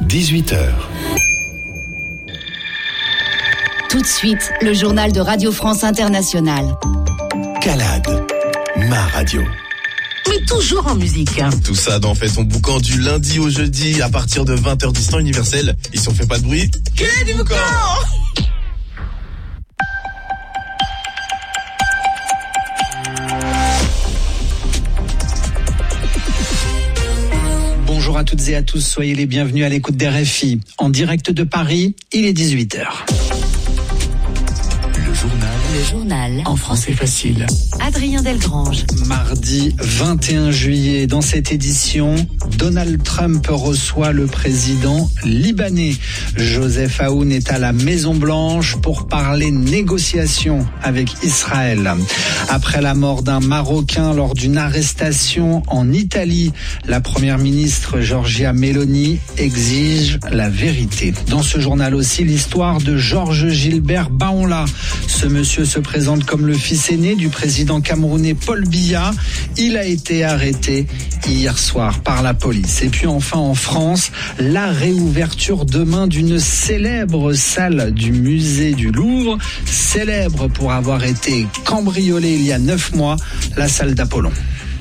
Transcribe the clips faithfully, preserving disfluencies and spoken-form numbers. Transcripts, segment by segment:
dix-huit heures. Tout de suite, le journal de Radio France Internationale. Calade, ma radio. Mais toujours en musique. Tout ça dans Fait ton boucan du lundi au jeudi à partir de vingt heures dix temps universel. Ici on fait pas de bruit. Que du boucan. Bonjour à toutes et à tous, soyez les bienvenus à l'écoute d'R F I. En direct de Paris, il est dix-huit heures. Le journal. Le journal. En français facile. Adrien Delgrange. Mardi vingt et un juillet, dans cette édition, Donald Trump reçoit le président libanais. Joseph Aoun est à la Maison-Blanche pour parler négociations avec Israël. Après la mort d'un Marocain lors d'une arrestation en Italie, la première ministre Giorgia Meloni exige la vérité. Dans ce journal aussi, l'histoire de Georges Gilbert Baonla. Ce monsieur se présente comme le fils aîné du président camerounais Paul Biya. Il a été arrêté hier soir par la police. Et puis enfin en France, la réouverture demain d'une célèbre salle du musée du Louvre, célèbre pour avoir été cambriolée il y a neuf mois, la salle d'Apollon.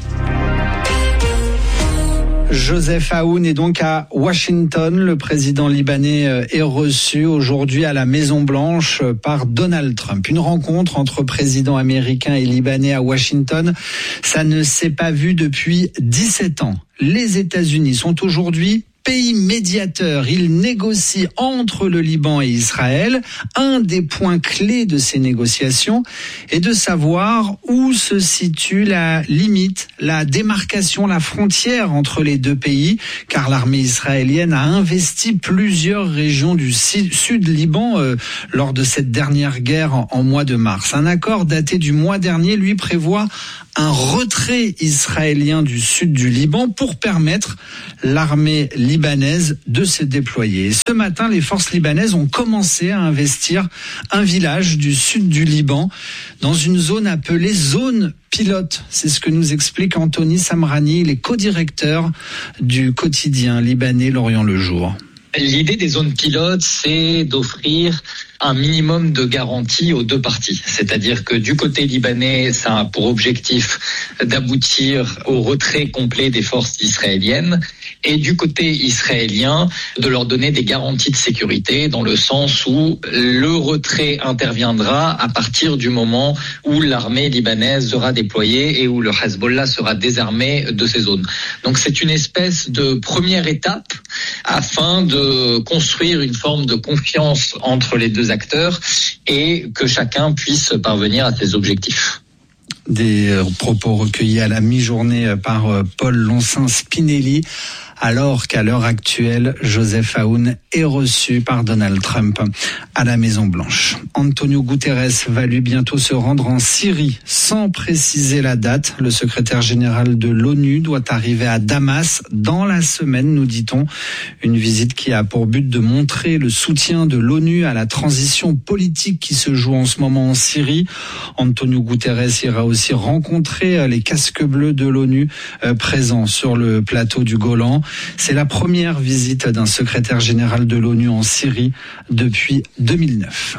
Joseph Aoun est donc à Washington. Le président libanais est reçu aujourd'hui à la Maison-Blanche par Donald Trump. Une rencontre entre présidents américains et libanais à Washington, ça ne s'est pas vu depuis dix-sept ans. Les États-Unis sont aujourd'hui pays médiateur. Il négocie entre le Liban et Israël. Un des points clés de ces négociations est de savoir où se situe la limite, la démarcation, la frontière entre les deux pays, car l'armée israélienne a investi plusieurs régions du sud Liban euh, lors de cette dernière guerre en, en mois de mars. Un accord daté du mois dernier lui prévoit un retrait israélien du sud du Liban pour permettre l'armée libanaise de se déployer. Ce matin, les forces libanaises ont commencé à investir un village du sud du Liban dans une zone appelée zone pilote. C'est ce que nous explique Anthony Samrani, il est co-directeur du quotidien libanais L'Orient le Jour. L'idée des zones pilotes, c'est d'offrir un minimum de garantie aux deux parties. C'est-à-dire que du côté libanais, ça a pour objectif d'aboutir au retrait complet des forces israéliennes, et du côté israélien, de leur donner des garanties de sécurité, dans le sens où le retrait interviendra à partir du moment où l'armée libanaise sera déployée et où le Hezbollah sera désarmé de ces zones. Donc c'est une espèce de première étape afin de construire une forme de confiance entre les deux acteurs et que chacun puisse parvenir à ses objectifs. Des propos recueillis à la mi-journée par Paul Loncin-Spinelli, alors qu'à l'heure actuelle, Joseph Aoun est reçu par Donald Trump à la Maison-Blanche. Antonio Guterres va lui bientôt se rendre en Syrie, sans préciser la date. Le secrétaire général de l'ONU doit arriver à Damas dans la semaine, nous dit-on. Une visite qui a pour but de montrer le soutien de l'ONU à la transition politique qui se joue en ce moment en Syrie. Antonio Guterres ira aussi rencontrer les casques bleus de l'ONU présents sur le plateau du Golan. C'est la première visite d'un secrétaire général de l'ONU en Syrie depuis deux mille neuf.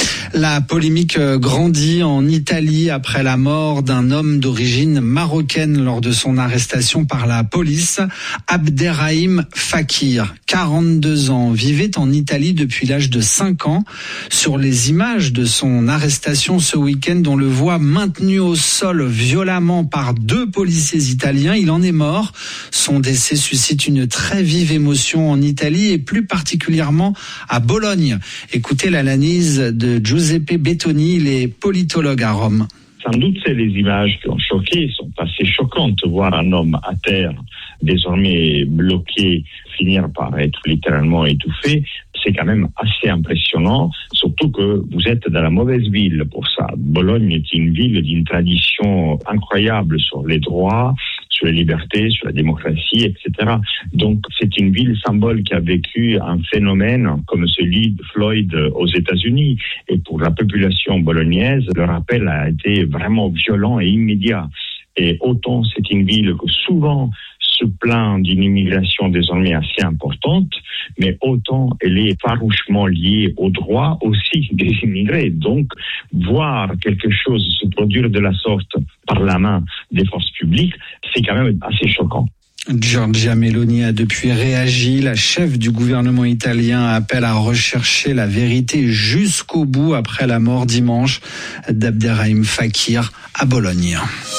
La polémique grandit en Italie après la mort d'un homme d'origine marocaine lors de son arrestation par la police. Abderrahim Fakir, quarante-deux ans, vivait en Italie depuis l'âge de cinq ans. Sur les images de son arrestation ce week-end, on le voit maintenu au sol violemment par deux policiers italiens. Il en est mort. Son décès suscite une très vive émotion en Italie et plus particulièrement à Bologne. Écoutez l'analyse de Giuseppe Bettoni, il est politologue à Rome. Sans doute, c'est les images qui ont choqué, sont assez choquantes. Voir un homme à terre, désormais bloqué, finir par être littéralement étouffé, c'est quand même assez impressionnant, surtout que vous êtes dans la mauvaise ville pour ça. Bologne est une ville d'une tradition incroyable sur les droits, sur les libertés, sur la démocratie, et cetera. Donc, c'est une ville symbole qui a vécu un phénomène comme celui de Floyd aux États-Unis. Et pour la population bolognaise, le rappel a été vraiment violent et immédiat. Et autant c'est une ville que souvent se plaint d'une immigration désormais assez importante, mais autant elle est farouchement liée aux droits aussi des immigrés. Donc, voir quelque chose se produire de la sorte par la main des forces publiques, c'est quand même assez choquant. Giorgia Meloni a depuis réagi. La chef du gouvernement italien appelle à rechercher la vérité jusqu'au bout après la mort dimanche d'Abderrahim Fakir à Bologne.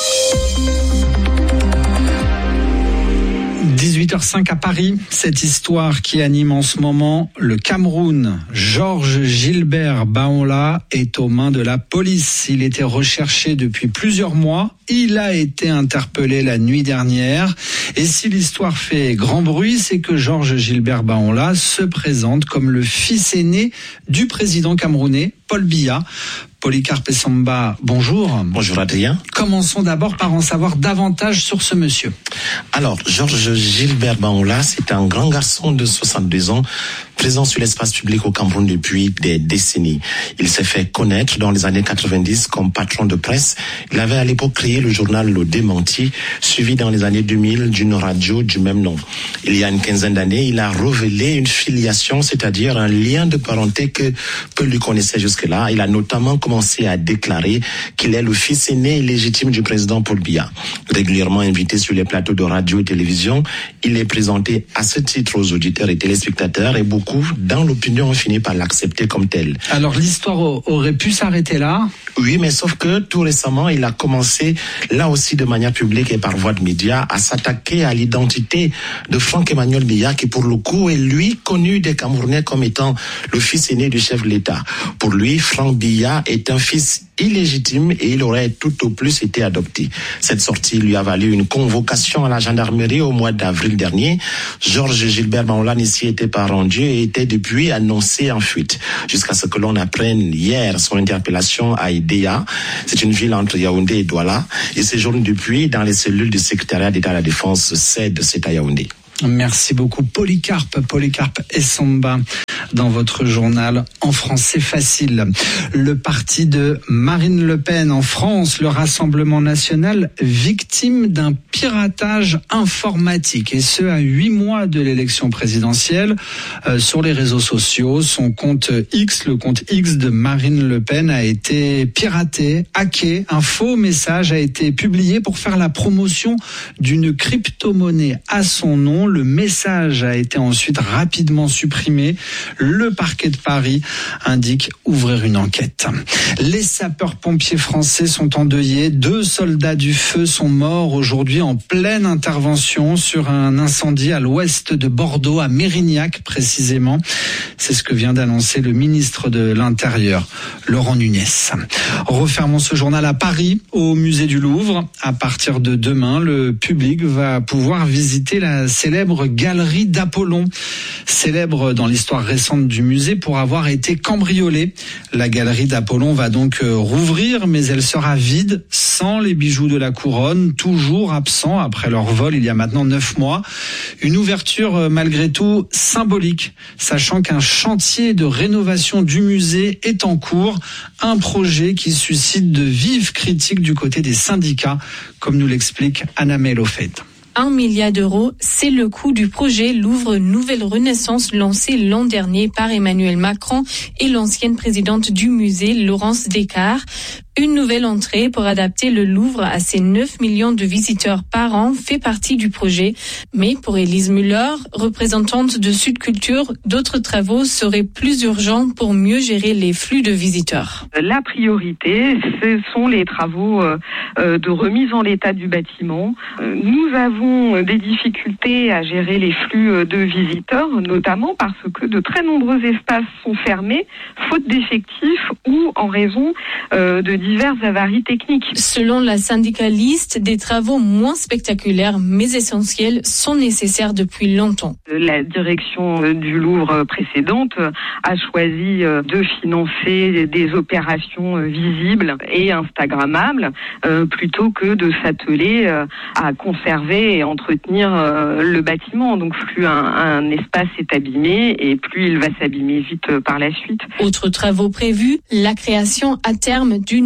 dix-huit heures cinq à Paris, cette histoire qui anime en ce moment le Cameroun. Georges Gilbert Baonla est aux mains de la police. Il était recherché depuis plusieurs mois. Il a été interpellé la nuit dernière. Et si l'histoire fait grand bruit, c'est que Georges Gilbert Baonla se présente comme le fils aîné du président camerounais, Paul Biya. Polycarpe Essamba, bonjour. Bonjour Adrien. Commençons d'abord par en savoir davantage sur ce monsieur. Alors, Georges Gilbert Baonla, c'est un grand garçon de soixante-deux ans, présent sur l'espace public au Cameroun depuis des décennies. Il s'est fait connaître dans les années quatre-vingt-dix comme patron de presse. Il avait à l'époque créé le journal Le Démenti, suivi dans les années deux mille d'une radio du même nom. Il y a une quinzaine d'années, il a révélé une filiation, c'est-à-dire un lien de parenté que peu lui connaissaient jusque-là. Il a notamment commencé à déclarer qu'il est le fils aîné et légitime du président Paul Biya. Régulièrement invité sur les plateaux de radio et télévision, il est présenté à ce titre aux auditeurs et téléspectateurs et beaucoup dans l'opinion ont fini par l'accepter comme tel. Alors l'histoire aurait pu s'arrêter là ? Oui, mais sauf que tout récemment, il a commencé, là aussi de manière publique et par voie de médias, à s'attaquer à l'identité de Franck-Emmanuel Biya, qui pour le coup est lui connu des Camerounais comme étant le fils aîné du chef de l'État. Pour lui, Franck Biya est un fils illégitime et il aurait tout au plus été adopté. Cette sortie lui a valu une convocation à la gendarmerie au mois d'avril dernier. Georges Gilbert Baonla n'y s'y était pas rendu et était depuis annoncé en fuite. Jusqu'à ce que l'on apprenne hier son interpellation à Idéa. C'est une ville entre Yaoundé et Douala. Il séjourne depuis dans les cellules du secrétariat d'État à la Défense C E D, c'est à Yaoundé. Merci beaucoup Polycarpe, Polycarpe Essamba dans votre journal en français facile. Le parti de Marine Le Pen en France, le Rassemblement national, victime d'un piratage informatique et ce à huit mois de l'élection présidentielle. Euh, sur les réseaux sociaux, son compte X, le compte X de Marine Le Pen a été piraté, hacké. Un faux message a été publié pour faire la promotion d'une crypto-monnaie à son nom. Le message a été ensuite rapidement supprimé. Le parquet de Paris indique ouvrir une enquête. Les sapeurs-pompiers français sont endeuillés. Deux soldats du feu sont morts aujourd'hui en pleine intervention sur un incendie à l'ouest de Bordeaux, à Mérignac précisément. C'est ce que vient d'annoncer le ministre de l'Intérieur, Laurent Nunez. Refermons ce journal à Paris, au musée du Louvre. À partir de demain, le public va pouvoir visiter la célèbre galerie d'Apollon, célèbre dans l'histoire récente du musée pour avoir été cambriolée. La galerie d'Apollon va donc rouvrir, mais elle sera vide, sans les bijoux de la couronne, toujours absents après leur vol il y a maintenant neuf mois. Une ouverture malgré tout symbolique, sachant qu'un chantier de rénovation du musée est en cours, un projet qui suscite de vives critiques du côté des syndicats, comme nous l'explique Anna-Mel Ofed. Un milliard d'euros, c'est le coût du projet Louvre Nouvelle Renaissance lancé l'an dernier par Emmanuel Macron et l'ancienne présidente du musée, Laurence Descartes. Une nouvelle entrée pour adapter le Louvre à ses neuf millions de visiteurs par an fait partie du projet. Mais pour Élise Müller, représentante de Sud Culture, d'autres travaux seraient plus urgents pour mieux gérer les flux de visiteurs. La priorité, ce sont les travaux de remise en état du bâtiment. Nous avons des difficultés à gérer les flux de visiteurs, notamment parce que de très nombreux espaces sont fermés, faute d'effectifs ou en raison de diverses avaries techniques. Selon la syndicaliste, des travaux moins spectaculaires mais essentiels sont nécessaires depuis longtemps. La direction du Louvre précédente a choisi de financer des opérations visibles et instagrammables euh, plutôt que de s'atteler euh, à conserver et entretenir euh, le bâtiment. Donc plus un, un espace est abîmé et plus il va s'abîmer vite euh, par la suite. Autres travaux prévus, la création à terme d'une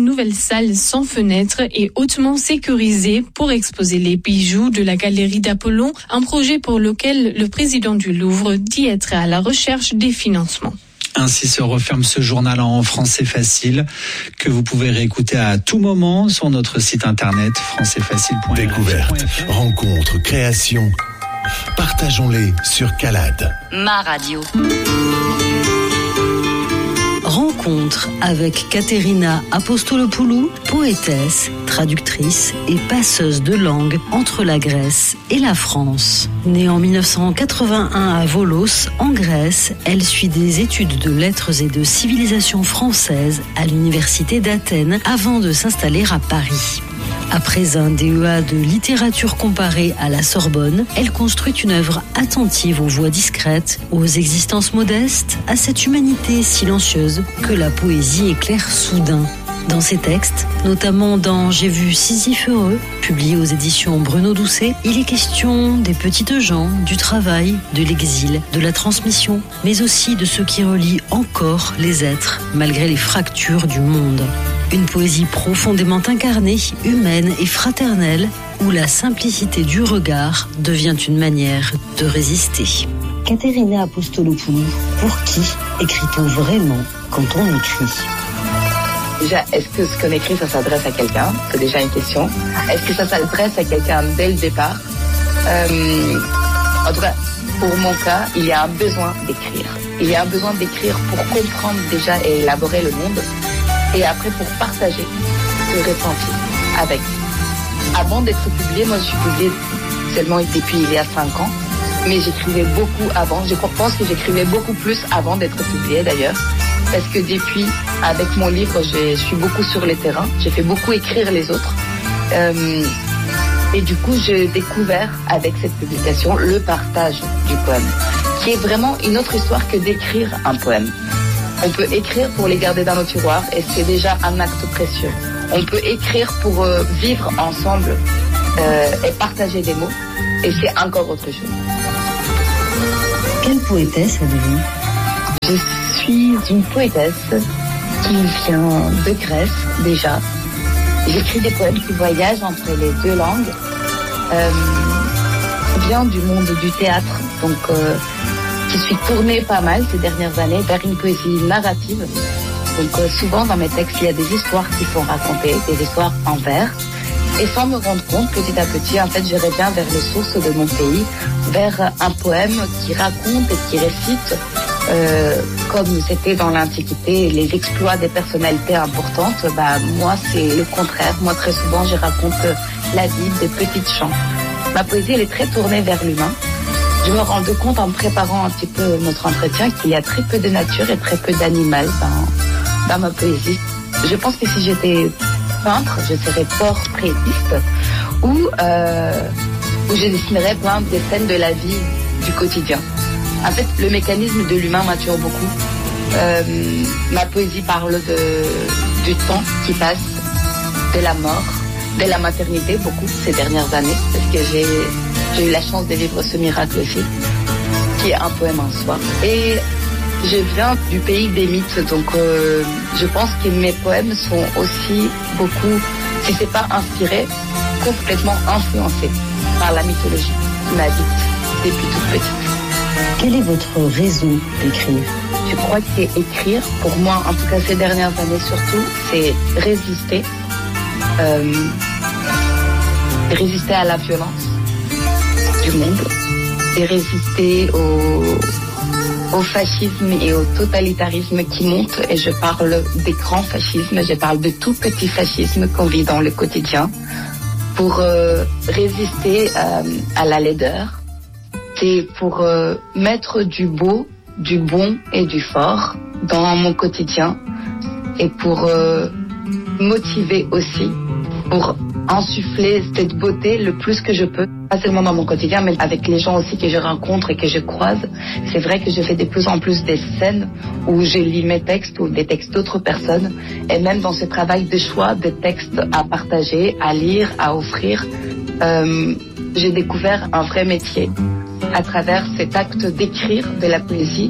une nouvelle salle sans fenêtre et hautement sécurisée pour exposer les bijoux de la galerie d'Apollon, un projet pour lequel le président du Louvre dit être à la recherche des financements. Ainsi se referme ce journal en français facile que vous pouvez réécouter à tout moment sur notre site internet français facile point f r. Découvertes, rencontres, créations. Partageons-les sur Calade. Ma radio. Rencontre avec Katerina Apostolopoulou, poétesse, traductrice et passeuse de langue entre la Grèce et la France. Née en dix-neuf cent quatre-vingt-un à Volos, en Grèce, elle suit des études de lettres et de civilisation française à l'université d'Athènes avant de s'installer à Paris. Après un D E A de littérature comparée à la Sorbonne, elle construit une œuvre attentive aux voix discrètes, aux existences modestes, à cette humanité silencieuse que la poésie éclaire soudain. Dans ses textes, notamment dans J'ai vu Sisyphe heureux, publié aux éditions Bruno Doucet, il est question des petites gens, du travail, de l'exil, de la transmission, mais aussi de ce qui relie encore les êtres, malgré les fractures du monde. Une poésie profondément incarnée, humaine et fraternelle, où la simplicité du regard devient une manière de résister. Katerina Apostolopoulou, pour qui écrit-on vraiment quand on écrit ? Déjà, est-ce que ce qu'on écrit, ça s'adresse à quelqu'un ? C'est déjà une question. Est-ce que ça s'adresse à quelqu'un dès le départ ? euh, En tout cas, pour mon cas, il y a un besoin d'écrire. Il y a un besoin d'écrire pour comprendre déjà et élaborer le monde. Et après, pour partager ce ressenti avec. Avant d'être publié, moi je suis publiée seulement depuis il y a cinq ans. Mais j'écrivais beaucoup avant. Je pense que j'écrivais beaucoup plus avant d'être publiée d'ailleurs. Parce que depuis, avec mon livre, je suis beaucoup sur les terrains. J'ai fait beaucoup écrire les autres. Euh, et du coup, j'ai découvert avec cette publication le partage du poème, qui est vraiment une autre histoire que d'écrire un poème. On peut écrire pour les garder dans nos tiroirs et c'est déjà un acte précieux. On peut écrire pour euh, vivre ensemble euh, et partager des mots et c'est encore autre chose. Quelle poétesse êtes-vous ? Je suis une poétesse qui vient de Grèce déjà. J'écris des poèmes qui voyagent entre les deux langues. Euh, je viens du monde du théâtre, donc euh, je suis tournée pas mal ces dernières années vers une poésie narrative. Donc euh, souvent dans mes textes, il y a des histoires qui sont racontées, des histoires en vers. Et sans me rendre compte, petit à petit, en fait, je reviens vers les sources de mon pays, vers un poème qui raconte et qui récite, euh, comme c'était dans l'Antiquité, les exploits des personnalités importantes. Bah, moi, c'est le contraire. Moi, très souvent, je raconte la vie des petites gens. Ma poésie, elle est très tournée vers l'humain. Je me rends compte en préparant un petit peu notre entretien qu'il y a très peu de nature et très peu d'animal dans, dans ma poésie. Je pense que si j'étais peintre, je serais portraitiste ou euh, où je dessinerais plein des scènes de la vie du quotidien. En fait, le mécanisme de l'humain m'attire beaucoup. Euh, ma poésie parle de, du temps qui passe, de la mort, de la maternité beaucoup ces dernières années, parce que j'ai, j'ai eu la chance de vivre ce miracle aussi, qui est un poème en soi. Et je viens du pays des mythes, donc euh, je pense que mes poèmes sont aussi beaucoup, si c'est pas inspirés, complètement influencés par la mythologie qui m'habite depuis toute petite. Quel est votre réseau d'écrire ? Je crois que écrire, pour moi, en tout cas ces dernières années surtout, c'est résister, euh, résister à la violence du monde et résister au au fascisme et au totalitarisme qui monte, et je parle des grands fascismes, je parle de tout petit fascisme qu'on vit dans le quotidien, pour euh, résister euh, à la laideur. C'est pour euh, mettre du beau, du bon et du fort dans mon quotidien, et pour euh, motiver aussi, pour insuffler cette beauté le plus que je peux, pas seulement dans mon quotidien, mais avec les gens aussi que je rencontre et que je croise. C'est vrai que je fais de plus en plus des scènes où je lis mes textes ou des textes d'autres personnes, et même dans ce travail de choix de textes à partager, à lire, à offrir, euh, j'ai découvert un vrai métier à travers cet acte d'écrire de la poésie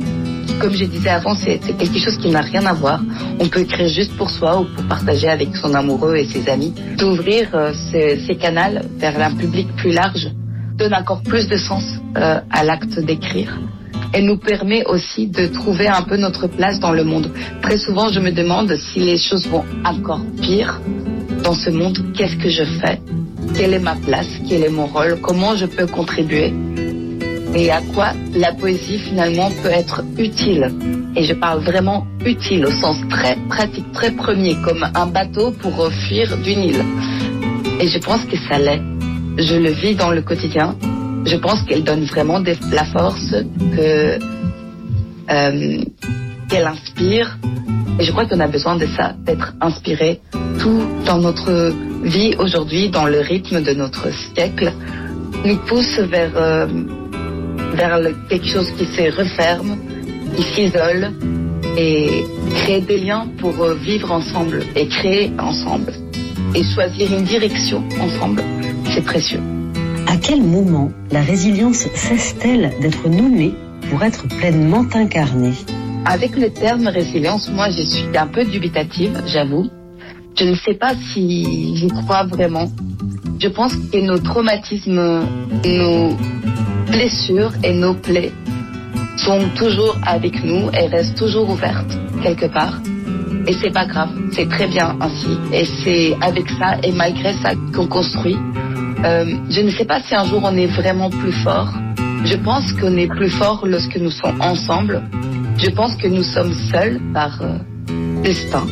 comme je disais avant, c'est, c'est quelque chose qui n'a rien à voir. On peut écrire juste pour soi ou pour partager avec son amoureux et ses amis. D'ouvrir euh, ces, ces canaux vers un public plus large donne encore plus de sens euh, à l'acte d'écrire. Et nous permet aussi de trouver un peu notre place dans le monde. Très souvent, je me demande si les choses vont encore pire dans ce monde. Qu'est-ce que je fais ? Quelle est ma place ? Quel est mon rôle ? Comment je peux contribuer ? Et à quoi la poésie finalement peut être utile. Et je parle vraiment utile au sens très pratique, très premier, comme un bateau pour fuir d'une île. Et je pense que ça l'est. Je le vis dans le quotidien. Je pense qu'elle donne vraiment de la force, que, euh, qu'elle inspire. Et je crois qu'on a besoin de ça, d'être inspiré. Tout dans notre vie aujourd'hui, dans le rythme de notre siècle, nous pousse vers, euh, vers le, quelque chose qui se referme, qui s'isole et créer des liens pour euh, vivre ensemble et créer ensemble. Et choisir une direction ensemble, c'est précieux. À quel moment la résilience cesse-t-elle d'être nommée pour être pleinement incarnée ? Avec le terme résilience, moi je suis un peu dubitative, j'avoue. Je ne sais pas si j'y crois vraiment. Je pense que nos traumatismes, nos blessures et nos plaies sont toujours avec nous et restent toujours ouvertes quelque part. Et c'est pas grave, c'est très bien ainsi. Et c'est avec ça et malgré ça qu'on construit. Euh, je ne sais pas si un jour on est vraiment plus fort. Je pense qu'on est plus fort lorsque nous sommes ensemble. Je pense que nous sommes seuls par euh, destin.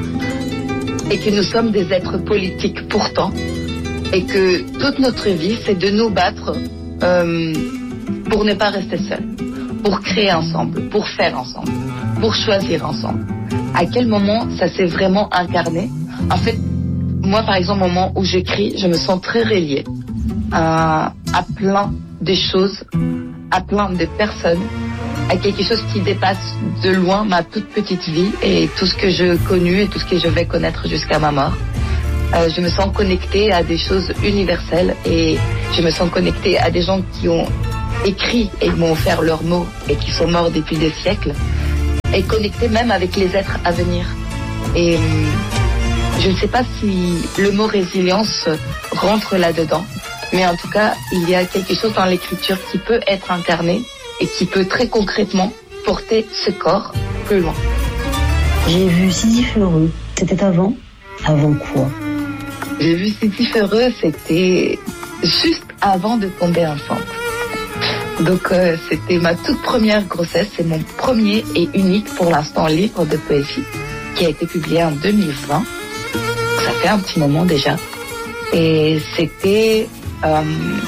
Et que nous sommes des êtres politiques pourtant. Et que toute notre vie, c'est de nous battre euh, pour ne pas rester seuls. Pour créer ensemble, pour faire ensemble, pour choisir ensemble. À quel moment ça s'est vraiment incarné ? En fait, moi, par exemple, au moment où j'écris, je me sens très reliée à, à plein de choses, à plein de personnes, à quelque chose qui dépasse de loin ma toute petite vie et tout ce que je connu et tout ce que je vais connaître jusqu'à ma mort. Euh, je me sens connectée à des choses universelles et je me sens connectée à des gens qui ont écrit et m'ont offert leurs mots et qui sont morts depuis des siècles et connectée même avec les êtres à venir. Et je ne sais pas si le mot résilience rentre là-dedans, mais en tout cas, il y a quelque chose dans l'écriture qui peut être incarné et qui peut très concrètement porter ce corps plus loin. J'ai vu Sisyphe heureux. C'était avant ? Avant quoi ? J'ai vu Sisyphe heureux, c'était juste avant de tomber enceinte. Donc euh, c'était ma toute première grossesse, c'est mon premier et unique pour l'instant livre de poésie qui a été publié en deux mille vingt. Ça fait un petit moment déjà. Et c'était euh,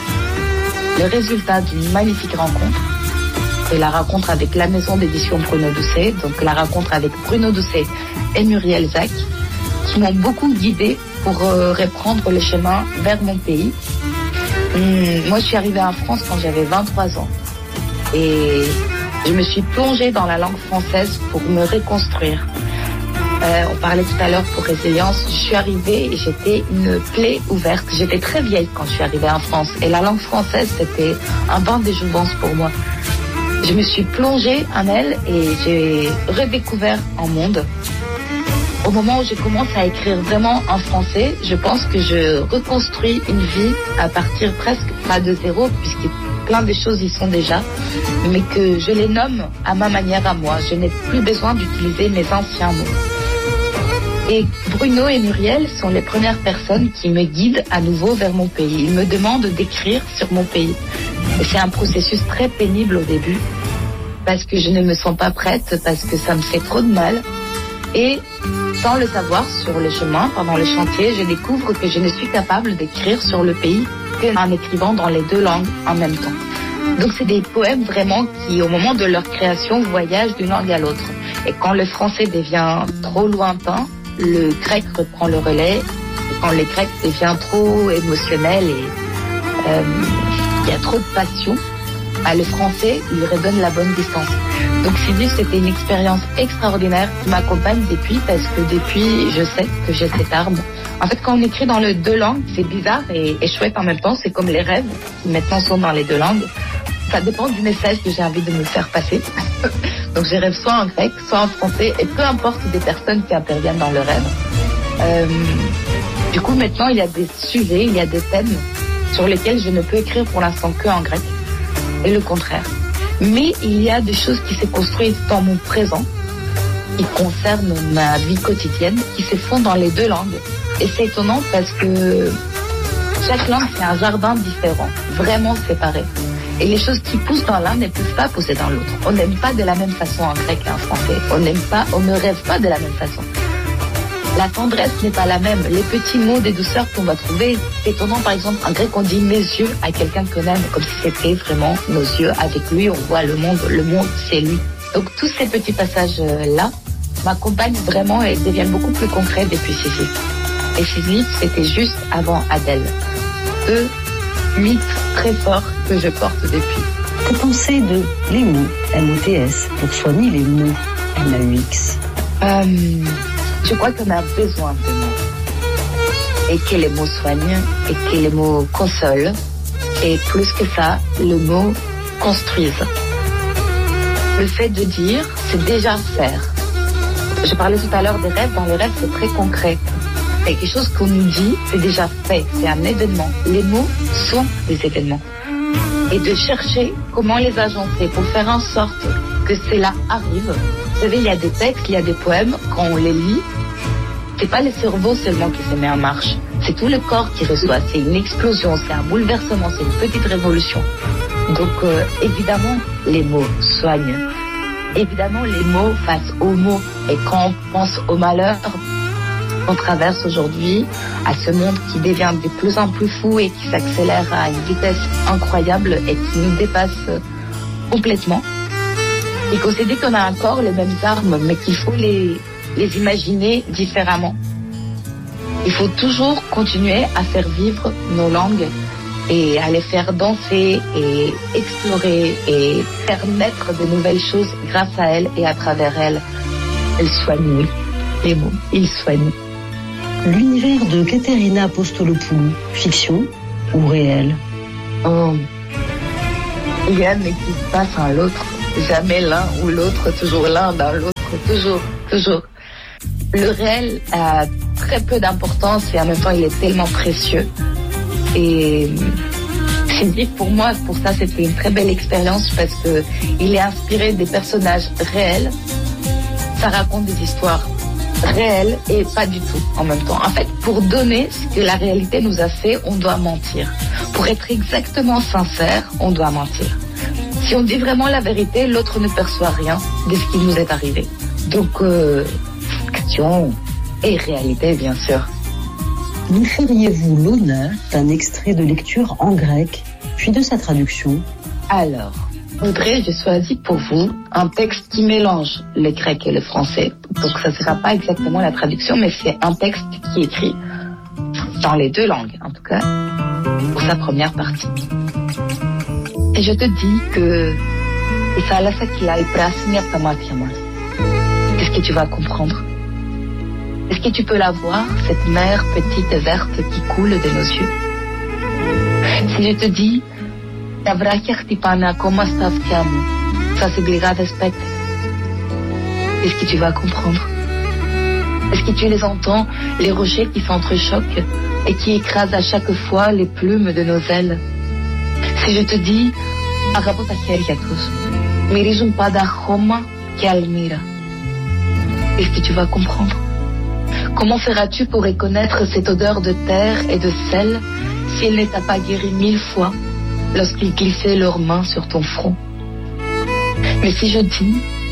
le résultat d'une magnifique rencontre. Et la rencontre avec la maison d'édition Bruno Doucet, donc la rencontre avec Bruno Doucet et Muriel Zac, qui m'ont beaucoup guidée pour euh, reprendre le chemin vers mon pays. Hum, moi, je suis arrivée en France quand j'avais vingt-trois ans. Et je me suis plongée dans la langue française pour me reconstruire. Euh, on parlait tout à l'heure pour résilience. Je suis arrivée et j'étais une plaie ouverte. J'étais très vieille quand je suis arrivée en France. Et la langue française, c'était un bain de jouvence pour moi. Je me suis plongée en elle et j'ai redécouvert un monde. Au moment où je commence à écrire vraiment en français, je pense que je reconstruis une vie à partir presque pas de zéro, puisque plein de choses y sont déjà, mais que je les nomme à ma manière à moi. Je n'ai plus besoin d'utiliser mes anciens mots. Et Bruno et Muriel sont les premières personnes qui me guident à nouveau vers mon pays. Ils me demandent d'écrire sur mon pays. Et c'est un processus très pénible au début, parce que je ne me sens pas prête, parce que ça me fait trop de mal. Et sans le savoir, sur le chemin, pendant le chantier, je découvre que je ne suis capable d'écrire sur le pays qu'en écrivant dans les deux langues en même temps. Donc c'est des poèmes vraiment qui, au moment de leur création, voyagent d'une langue à l'autre. Et quand le français devient trop lointain, le grec reprend le relais. Et quand le grec devient trop émotionnel et euh, il y a trop de passion, bah, le français lui redonne la bonne distance. Donc Sisyphe, c'était une expérience extraordinaire qui m'accompagne depuis, parce que depuis, je sais que j'ai cette arme. En fait, quand on écrit dans les deux langues, c'est bizarre et, et chouette en même temps. C'est comme les rêves qui maintenant sont dans les deux langues. Ça dépend du message que j'ai envie de me faire passer. Donc je rêve soit en grec, soit en français, et peu importe des personnes qui interviennent dans le rêve. Euh, du coup, maintenant, il y a des sujets, il y a des thèmes sur lesquels je ne peux écrire pour l'instant que en grec, et le contraire. Mais il y a des choses qui se construisent dans mon présent, qui concernent ma vie quotidienne, qui se font dans les deux langues. Et c'est étonnant parce que chaque langue, c'est un jardin différent, vraiment séparé. Et les choses qui poussent dans l'un ne peuvent pas pousser dans l'autre. On n'aime pas de la même façon en grec et en français. On n'aime pas, on ne rêve pas de la même façon. La tendresse n'est pas la même. Les petits mots de douceur qu'on va trouver, c'est étonnant. Par exemple, en grec, on dit mes yeux à quelqu'un qu'on aime, comme si c'était vraiment nos yeux. Avec lui, on voit le monde. Le monde, c'est lui. Donc, tous ces petits passages-là m'accompagnent vraiment et deviennent beaucoup plus concrets depuis Sisyphe. Et Sisyphe, c'était juste avant Adèle. Deux mythes très forts que je porte depuis. Que penser de les mots, M O T S, pour soigner les mots, M A U X? euh, Je crois qu'on a besoin de mots. Et que les mots soignent, et que les mots consolent. Et plus que ça, le mot construise. Le fait de dire, c'est déjà faire. Je parlais tout à l'heure des rêves. Dans les rêves, c'est très concret. C'est quelque chose qu'on nous dit, c'est déjà fait. C'est un événement. Les mots sont des événements. Et de chercher comment les agencer pour faire en sorte que cela arrive. Vous savez, il y a des textes, il y a des poèmes, quand on les lit, c'est pas le cerveau seulement qui se met en marche. C'est tout le corps qui reçoit. C'est une explosion, c'est un bouleversement, c'est une petite révolution. Donc, euh, évidemment, les mots soignent. Évidemment, les mots face aux mots. Et quand on pense au malheur qu'on traverse aujourd'hui, à ce monde qui devient de plus en plus fou et qui s'accélère à une vitesse incroyable et qui nous dépasse complètement. Et qu'on s'est dit qu'on a encore les mêmes armes, mais qu'il faut les, les imaginer différemment. Il faut toujours continuer à faire vivre nos langues et à les faire danser et explorer et faire naître de nouvelles choses grâce à elles et à travers elles. Elles soignent, oui. Les mots, ils soignent. L'univers de Katerina Apostolopoulou, fiction ou réel? Oh, rien n'existe pas sans l'autre. Jamais l'un ou l'autre, toujours l'un dans l'autre, toujours, toujours. Le réel a très peu d'importance et en même temps il est tellement précieux. Et c'est dit pour moi, pour ça c'était une très belle expérience parce que il est inspiré des personnages réels. Ça raconte des histoires réelles et pas du tout en même temps. En fait, pour donner ce que la réalité nous a fait, on doit mentir. Pour être exactement sincère, on doit mentir. Si on dit vraiment la vérité, l'autre ne perçoit rien de ce qui nous est arrivé. Donc, euh, fiction et réalité, bien sûr. Nous feriez-vous l'honneur d'un extrait de lecture en grec, puis de sa traduction? Alors, Audrey, j'ai choisi pour vous un texte qui mélange le grec et le français. Donc, ça ne sera pas exactement la traduction, mais c'est un texte qui est écrit dans les deux langues, en tout cas, pour sa première partie. Et je te dis que qu'est-ce que tu vas comprendre? Est-ce que tu peux la voir, cette mer petite et verte qui coule de nos yeux? Si je te dis ça c'est est-ce que tu vas comprendre? Est-ce que tu les entends, les rochers qui s'entrechoquent et qui écrasent à chaque fois les plumes de nos ailes? Si je te dis est-ce que tu vas comprendre? Comment feras-tu pour reconnaître cette odeur de terre et de sel si elle ne t'a pas guéri mille fois lorsqu'ils glissaient leurs mains sur ton front? Mais si je dis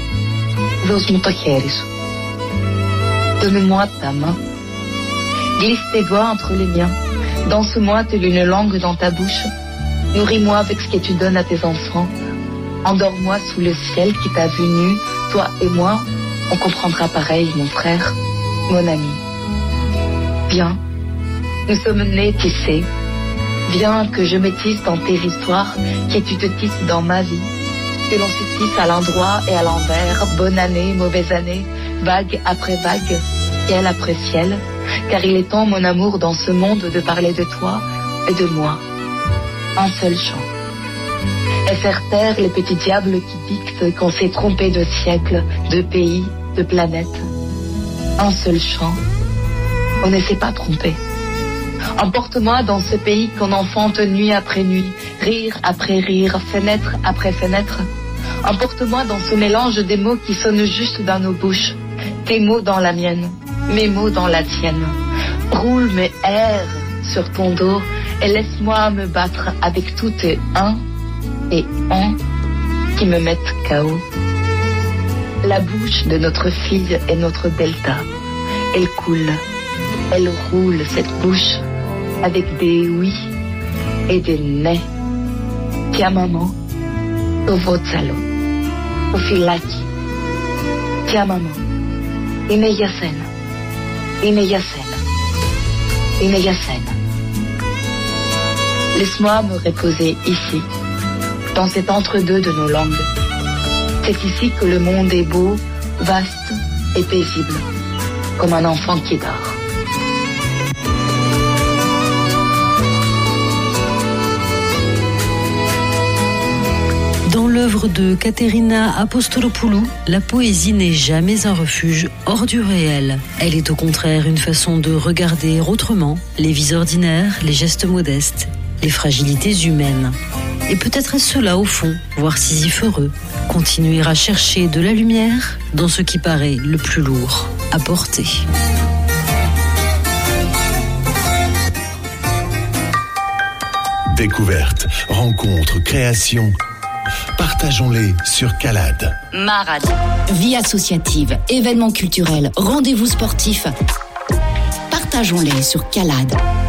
donne-moi ta main, glisse tes doigts entre les miens, danse-moi telle une langue dans ta bouche, nourris-moi avec ce que tu donnes à tes enfants, endors-moi sous le ciel qui t'a vu nu, toi et moi, on comprendra pareil, mon frère, mon ami. Viens, nous sommes nés tissés. Viens que je me tisse dans tes histoires, que tu te tisses dans ma vie. Que l'on se tisse à l'endroit et à l'envers, bonne année, mauvaise année, vague après vague, ciel après ciel. Car il est temps, mon amour, dans ce monde de parler de toi et de moi. Un seul chant. et faire taire les petits diables qui dictent qu'on s'est trompé de siècles, de pays, de planètes. Un seul chant, on ne s'est pas trompé. Emporte-moi dans ce pays qu'on enfante nuit après nuit, rire après rire, fenêtre après fenêtre. Emporte-moi dans ce mélange des mots qui sonnent juste dans nos bouches. Tes mots dans la mienne, mes mots dans la tienne. Roule mes airs sur ton dos et laisse-moi me battre avec tous tes un et on qui me mettent K O. La bouche de notre fille est notre delta. Elle coule, elle roule cette bouche avec des oui et des mais. Tia maman, Tovotsalo, Ofilaki. Tia maman, Imeyasen, Imeyasen, Imeyasen. Laisse-moi me reposer ici, dans cet entre-deux de nos langues. C'est ici que le monde est beau, vaste et paisible, comme un enfant qui dort. Dans l'œuvre de Katerina Apostolopoulou, la poésie n'est jamais un refuge hors du réel. Elle est au contraire une façon de regarder autrement les vies ordinaires, les gestes modestes, les fragilités humaines. Et peut-être est-ce cela au fond, voire sisyphoreux, continuer à chercher de la lumière dans ce qui paraît le plus lourd à porter. Découverte, rencontre, création. Partageons-les sur Calade. Ma radio. Vie associative, événements culturels, rendez-vous sportifs. Partageons-les sur Calade.